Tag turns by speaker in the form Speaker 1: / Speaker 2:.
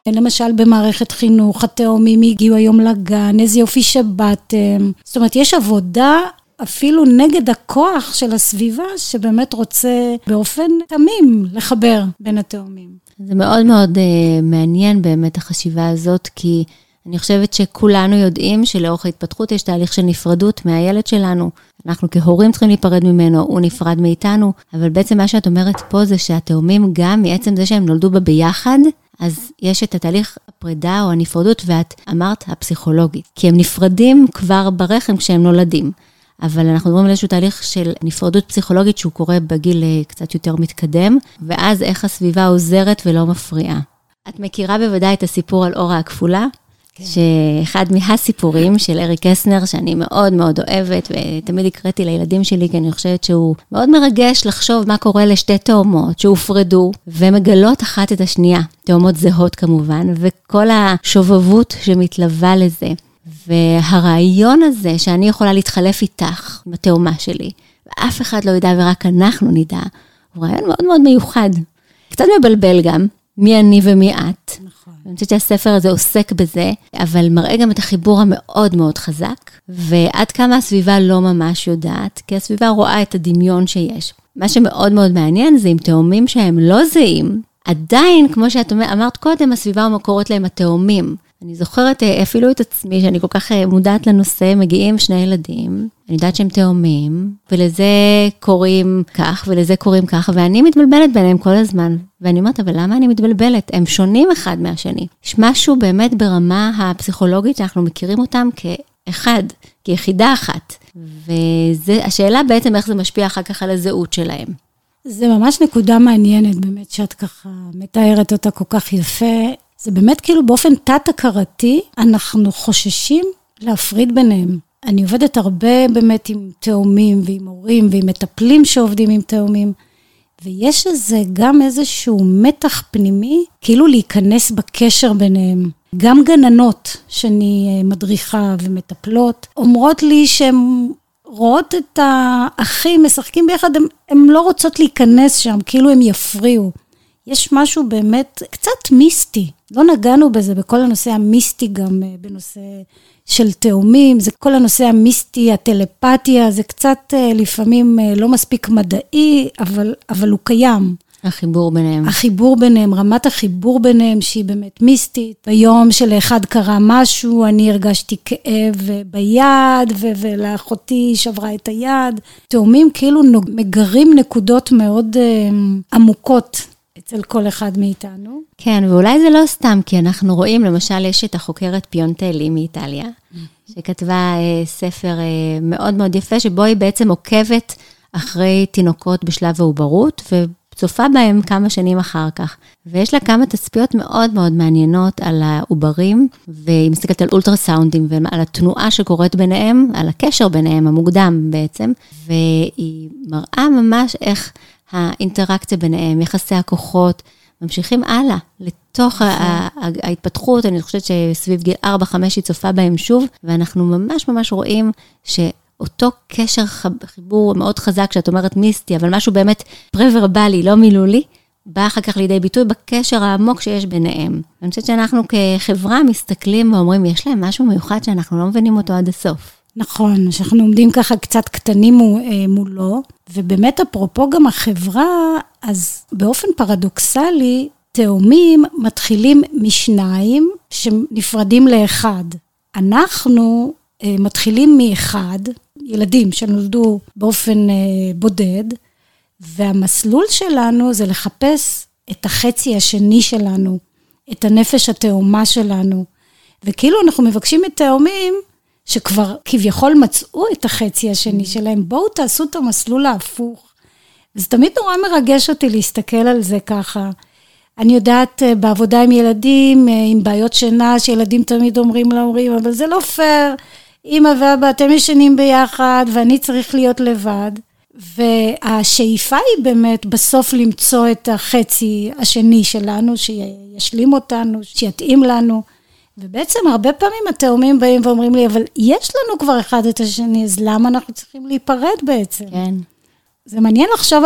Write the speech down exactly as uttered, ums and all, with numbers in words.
Speaker 1: למשל במערכת חינוך, התאומים הגיעו היום לגן, איזה יופי שבאתם. זאת אומרת, יש עבודה אפילו נגד הכוח של הסביבה, שבאמת רוצה באופן תמים לחבר בין התאומים.
Speaker 2: זה מאוד מאוד uh, מעניין באמת החשיבה הזאת, כי אני חושבת שכולנו יודעים שלאורך ההתפתחות יש תהליך של נפרדות מהילד שלנו. אנחנו כהורים צריכים להיפרד ממנו, הוא נפרד מאיתנו, אבל בעצם מה שאת אומרת פה זה שהתאומים גם מעצם זה שהם נולדו בה ביחד, אז יש את התהליך הפרידה או הנפרדות, ואת אמרת הפסיכולוגית, כי הם נפרדים כבר ברחם כשהם נולדים. אבל אנחנו מדברים על איזשהו תהליך של נפרדות פסיכולוגית שהוא קורה בגיל קצת יותר מתקדם, ואז איך הסביבה עוזרת ולא מפריעה. את מכירה בוודאי את הסיפור על אורה הכפולה? כן. שאחד מהסיפורים של אריק קסנר, שאני מאוד מאוד אוהבת, ותמיד הקראתי לילדים שלי, כי אני חושבת שהוא מאוד מרגש לחשוב מה קורה לשתי תאומות שהופרדו, ומגלות אחת את השנייה, תאומות זהות כמובן, וכל השובבות שמתלווה לזה. והרעיון הזה שאני יכולה להתחלף איתך, עם התאומה שלי, ואף אחד לא ידע ורק אנחנו נדע, הוא רעיון מאוד מאוד מיוחד. קצת מבלבל גם, מי אני ומי את. נכון. אני חושבת שהספר הזה עוסק בזה, אבל מראה גם את החיבור המאוד מאוד חזק, ועד כמה הסביבה לא ממש יודעת, כי הסביבה רואה את הדמיון שיש. מה שמאוד מאוד מעניין זה עם תאומים שהם לא זהים, עדיין, כמו שאת אמרת קודם, הסביבה המקורות להם התאומים. אני זוכרת אפילו את עצמי, שאני כל כך מודעת לנושא, מגיעים שני ילדים, אני יודעת שהם תאומים, ולזה קוראים כך, ולזה קוראים כך, ואני מתבלבלת ביניהם כל הזמן, ואני אומרת, אבל למה אני מתבלבלת? הם שונים אחד מהשני. יש משהו באמת ברמה הפסיכולוגית, שאנחנו מכירים אותם כאחד, כיחידה אחת, והשאלה בעצם איך זה משפיע אחר כך על הזהות שלהם.
Speaker 1: זה ממש נקודה מעניינת, באמת, שאת ככה מתארת אותה כל כך יפה, זה באמת כאילו באופן תת-הכרתי, אנחנו חוששים להפריד ביניהם. אני עובדת הרבה באמת עם תאומים ועם הורים ועם מטפלים שעובדים עם תאומים, ויש איזה גם איזשהו מתח פנימי, כאילו להיכנס בקשר ביניהם. גם גננות שאני מדריכה ומטפלות, אומרות לי שהן רואות את האחים משחקים ביחד, הן לא רוצות להיכנס שם, כאילו הם יפריעו. יש משהו באמת קצת מיסטי, לא נגענו בזה, בכל הנושא המיסטי גם בנושא של תאומים, זה כל הנושא המיסטי, הטלפתיה, זה קצת לפעמים לא מספיק מדעי, אבל, אבל הוא קיים.
Speaker 2: החיבור ביניהם.
Speaker 1: החיבור ביניהם, רמת החיבור ביניהם שהיא באמת מיסטית. ביום שלאחד קרה משהו, אני הרגשתי כאב ביד, ו- ולאחותי שברה את היד. תאומים כאילו מגרים נקודות מאוד uh, עמוקות. אצל כל אחד מאיתנו.
Speaker 2: כן, ואולי זה לא סתם, כי אנחנו רואים, למשל, יש את החוקרת פיונטלי מאיטליה, שכתבה ספר מאוד מאוד יפה, שבו היא בעצם עוקבת אחרי תינוקות בשלב העוברות, וצופה בהם כמה שנים אחר כך. ויש לה כמה תצפיות מאוד מאוד מעניינות על העוברים, והיא מסתכלת על אולטרסאונדים, ועל התנועה שקורית ביניהם, על הקשר ביניהם, המוקדם בעצם, והיא מראה ממש איך האינטראקציה ביניהם, יחסי הכוחות, ממשיכים הלאה, לתוך ההתפתחות, אני חושבת שסביב גיל ארבע חמש היא צופה בהם שוב, ואנחנו ממש ממש רואים שאותו קשר חיבור מאוד חזק, שאת אומרת מיסטי, אבל משהו באמת פרוורבלי, לא מילולי, בא אחר כך לידי ביטוי בקשר העמוק שיש ביניהם. אני חושבת שאנחנו כחברה מסתכלים ואומרים, יש להם משהו מיוחד שאנחנו לא מבינים אותו עד הסוף.
Speaker 1: נכון, שאנחנו עומדים ככה קצת קטנים מולו, ובאמת אפרופו גם החברה, אז באופן פרדוקסלי, תאומים מתחילים משניים שנפרדים לאחד. אנחנו מתחילים מאחד, ילדים שנולדו באופן בודד, והמסלול שלנו זה לחפש את החצי השני שלנו, את הנפש התאומה שלנו, וכאילו אנחנו מבקשים את תאומים, שכבר כביכול מצאו את החצי השני שלהם, בואו תעשו את המסלול ההפוך. וזה תמיד נורא מרגש אותי להסתכל על זה ככה. אני יודעת בעבודה עם ילדים, עם בעיות שינה, שילדים תמיד אומרים להורים, אבל זה לא פייר, אמא ואבא, אתם ישנים ביחד, ואני צריך להיות לבד. והשאיפה היא באמת בסוף למצוא את החצי השני שלנו, שישלים אותנו, שיתאים לנו. ובעצם הרבה פעמים התאומים באים ואומרים לי, אבל יש לנו כבר אחד את השני, אז למה אנחנו צריכים להיפרד בעצם?
Speaker 2: כן.
Speaker 1: זה מעניין לחשוב